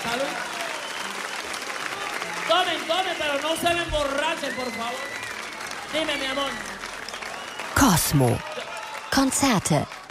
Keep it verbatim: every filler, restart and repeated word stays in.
Salud. Tomen, tomen, pero no se me emborrachen, por favor. Dime, mi amor. Cosmo. Konzerte